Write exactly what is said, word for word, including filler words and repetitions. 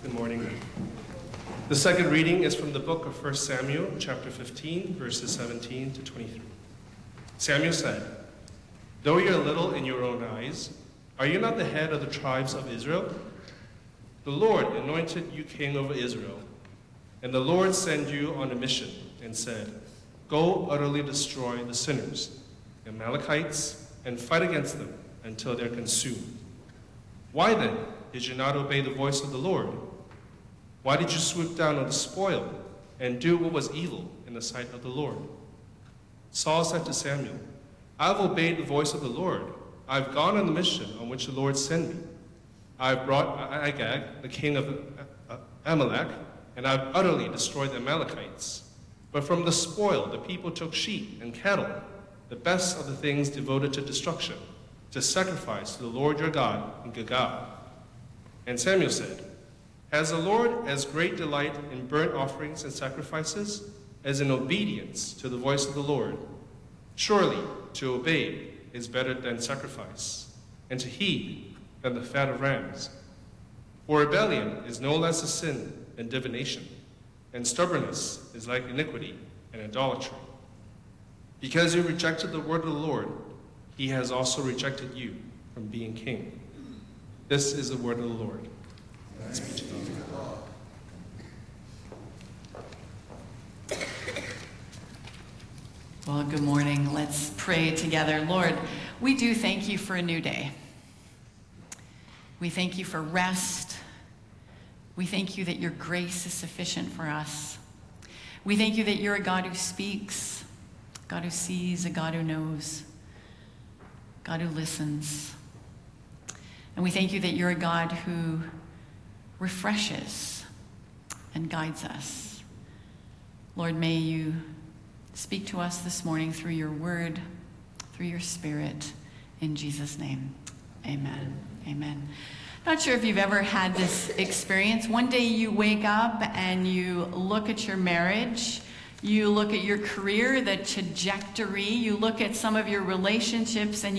Good morning. The second reading is from the book of First Samuel, chapter fifteen, verses seventeen to twenty-three. Samuel said, "Though you're little in your own eyes, are you not the head of the tribes of Israel? The Lord anointed you king over Israel, and the Lord sent you on a mission and said, 'Go utterly destroy the sinners, the Amalekites, and fight against them until they're consumed.' Why then did you not obey the voice of the Lord? Why did you swoop down on the spoil and do what was evil in the sight of the Lord?" Saul said to Samuel, "I've obeyed the voice of the Lord. I've gone on the mission on which the Lord sent me. I've brought Agag, the king of Amalek, and I've utterly destroyed the Amalekites. But from the spoil the people took sheep and cattle, the best of the things devoted to destruction, to sacrifice to the Lord your God in Gilgal." And Samuel said, "Has the Lord as great delight in burnt offerings and sacrifices as in obedience to the voice of the Lord? Surely to obey is better than sacrifice, and to heed than the fat of rams. For rebellion is no less a sin than divination, and stubbornness is like iniquity and idolatry. Because you rejected the word of the Lord, he has also rejected you from being king." This is the word of the Lord. Thanks be to God. Well, good morning. Let's pray together. Lord, we do thank you for a new day. We thank you for rest. We thank you that your grace is sufficient for us. We thank you that you're a God who speaks, a God who sees, a God who knows, a God who listens. And we thank you that you're a God who refreshes and guides us. Lord, may you speak to us this morning through your word, through your spirit, in Jesus' name. Amen. Amen. Not sure if you've ever had this experience. One day you wake up and you look at your marriage, you look at your career, the trajectory, you look at some of your relationships, and